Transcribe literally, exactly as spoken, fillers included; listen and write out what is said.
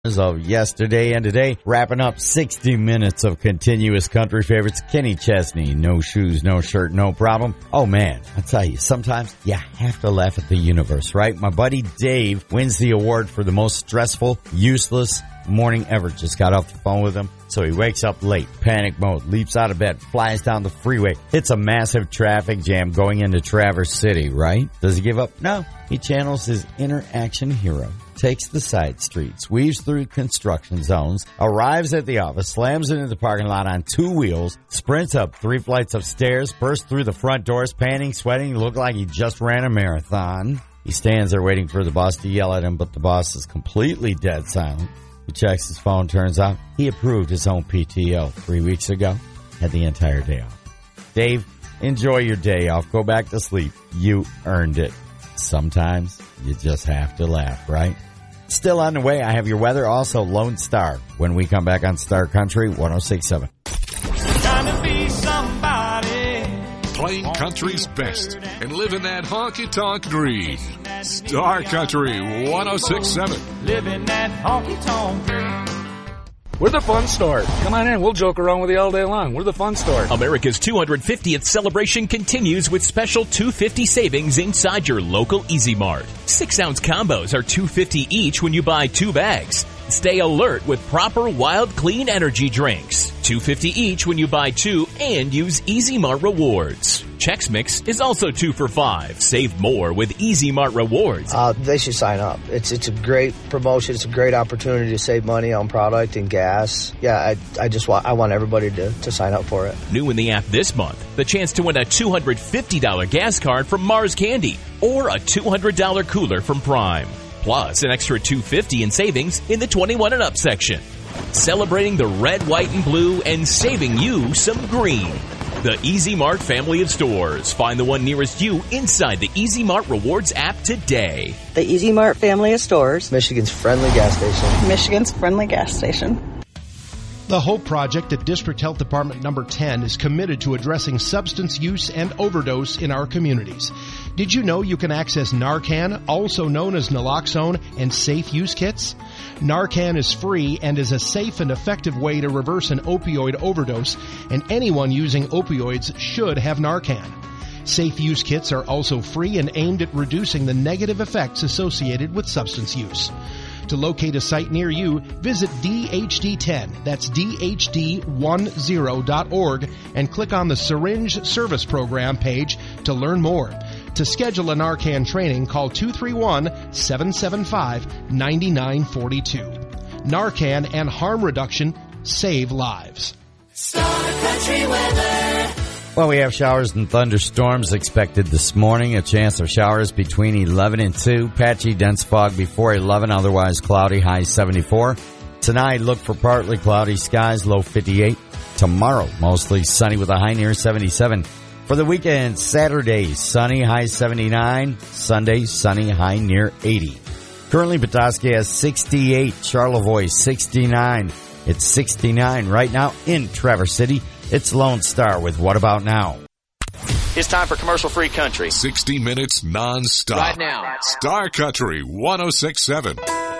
Of yesterday and today, wrapping up sixty minutes of continuous country favorites. Kenny Chesney, no shoes, no shirt, no problem. Oh man, I tell you, sometimes you have to laugh at the universe, right? My buddy Dave wins the award for the most stressful, useless morning ever. Just got off the phone with him. So he wakes up late, panic mode, leaps out of bed, flies down the freeway. It's a massive traffic jam going into Traverse City, right? Does he give up? No. He channels his inner action hero, takes the side streets, weaves through construction zones, arrives at the office, slams into the parking lot on two wheels, sprints up three flights of stairs, bursts through the front doors, panting, sweating, looked like he just ran a marathon. He stands there waiting for the boss to yell at him, but the boss is completely dead silent. He checks his phone, turns out he approved his own P T O three weeks ago, had the entire day off. Dave, enjoy your day off. Go back to sleep. You earned it. Sometimes you just have to laugh, right? Still on the way, I have your weather, also Lone Star, when we come back on Star Country one oh six point seven. Trying to be somebody. Playing country's best and living that honky-tonk dream. Star Country one oh six point seven. Living that honky-tonk dream. We're the fun store. Come on in. We'll joke around with you all day long. We're the fun store. America's two hundred fiftieth celebration continues with special two hundred fifty savings inside your local Easy Mart. Six-ounce combos are two hundred fifty each when you buy two bags. Stay alert with proper Wild Clean energy drinks. two hundred fifty each when you buy two and use Easy Mart Rewards. Chex Mix is also two for five. Save more with Easy Mart Rewards. Uh, they should sign up. It's it's a great promotion. It's a great opportunity to save money on product and gas. Yeah, I I just want I want everybody to, to sign up for it. New in the app this month, the chance to win a two hundred fifty dollars gas card from Mars Candy or a two hundred dollars cooler from Prime. Plus an extra two hundred fifty dollars in savings in the twenty-one and up section. Celebrating the red, white, and blue and saving you some green. The Easy Mart family of stores. Find the one nearest you inside the Easy Mart Rewards app today. The Easy Mart family of stores. Michigan's friendly gas station. Michigan's friendly gas station. The HOPE Project at District Health Department number ten is committed to addressing substance use and overdose in our communities. Did you know you can access Narcan, also known as naloxone, and safe use kits? Narcan is free and is a safe and effective way to reverse an opioid overdose, and anyone using opioids should have Narcan. Safe use kits are also free and aimed at reducing the negative effects associated with substance use. To locate a site near you, visit D H D ten, that's D H D ten dot org, and click on the Syringe Service Program page to learn more. To schedule a Narcan training, call two three one, seven seven five, nine nine four two. Narcan and harm reduction save lives. Star Country weather. Well, we have showers and thunderstorms expected this morning. A chance of showers between eleven and two. Patchy dense fog before eleven, otherwise cloudy, high seventy-four. Tonight, look for partly cloudy skies, low fifty-eight. Tomorrow, mostly sunny with a high near seventy-seven. For the weekend, Saturday, sunny, high seventy-nine. Sunday, sunny, high near eighty. Currently, Petoskey has sixty-eight. Charlevoix, sixty-nine. It's sixty-nine right now in Traverse City. It's Lone Star with What About Now? It's time for commercial-free country. sixty minutes non-stop. Right now. Star Country one oh six point seven.